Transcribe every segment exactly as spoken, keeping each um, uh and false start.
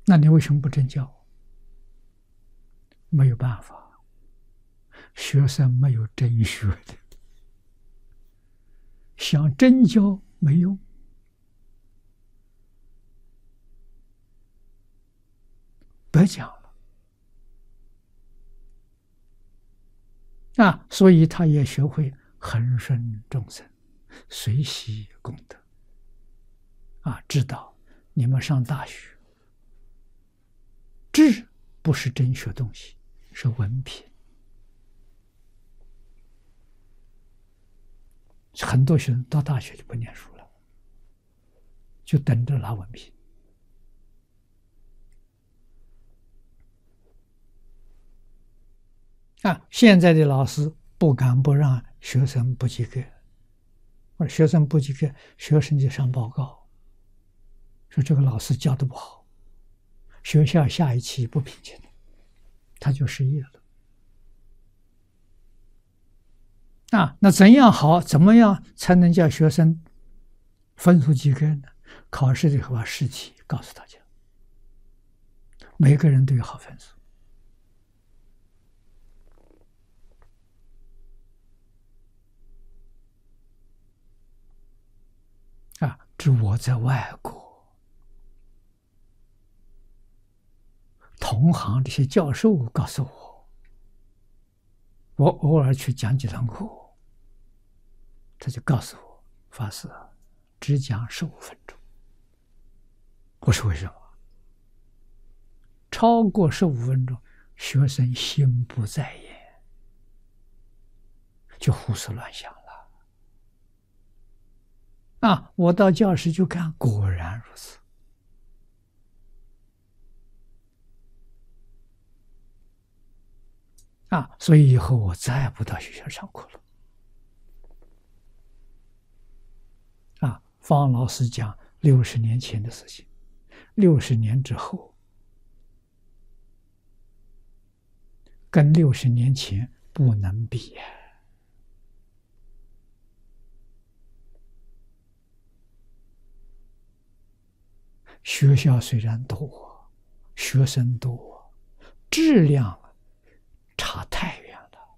那你为什么不真教？没有办法，学生没有真学的，想真教没用。白讲了啊！所以他也学会恒顺众生，随喜功德啊！知道你们上大学，智不是真学东西，是文凭。很多学生到大学就不念书了，就等着拿文凭。啊，现在的老师不敢不让学生不及格，或者学生不及格，学生就上报告，说这个老师教的不好，学校下一期不聘请，他就失业了。啊，那怎样好？怎么样才能叫学生分数及格呢？考试的时候把试题告诉大家，每个人都有好分数。啊，这我在外国，同行这些教授告诉我，我偶尔去讲几堂课，他就告诉我，法师只讲十五分钟。我说为什么？超过十五分钟，学生心不在焉，就胡思乱想了。啊，我到教室就看，果然如此。啊，所以以后我再不到学校上课了。啊，方老师讲六十年前的事情，六十年之后，跟六十年前不能比呀。学校虽然多，学生多，质量差太远了。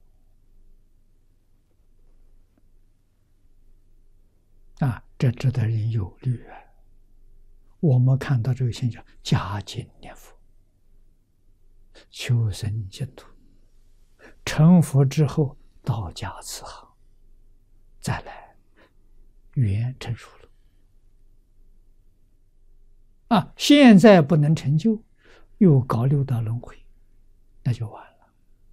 啊，这值得人忧虑啊！我们看到这个现象，加紧念佛，求生净土，成佛之后道家慈航，再来圆成熟了。啊，现在不能成就，又搞六道轮回，那就完了。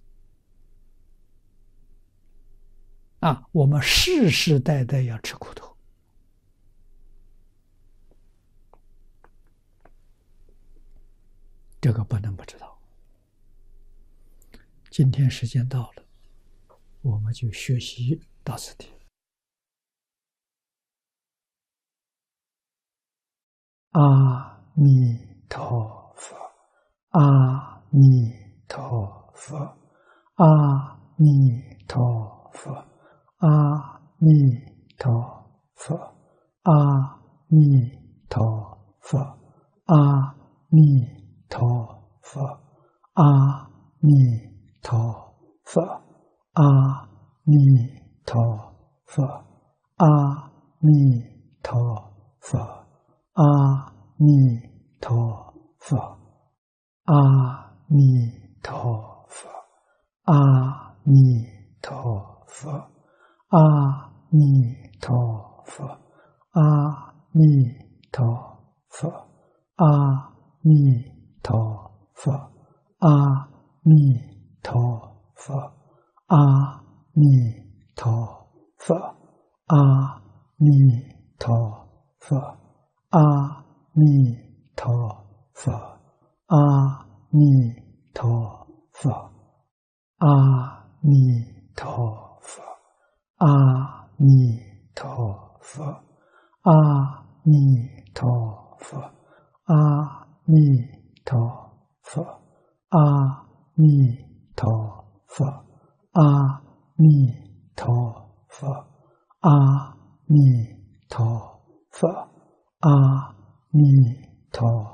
啊，我们世世代代要吃苦头。这个不能不知道。今天时间到了，我们就学习到此地。阿弥陀佛，阿弥陀佛，阿弥陀佛，阿弥陀佛，阿弥陀佛，阿弥陀佛，阿弥陀佛，阿弥陀佛，阿弥陀佛。阿弥陀佛，阿弥陀佛，阿弥陀佛，阿弥陀佛，阿弥陀佛，阿弥陀佛，阿弥陀佛，阿弥陀佛，阿弥陀佛。阿弥陀佛，阿弥陀佛，阿弥陀佛，阿弥陀佛，阿弥陀佛，阿弥陀佛，阿弥陀佛，阿弥陀佛，阿弥陀佛。阿弥陀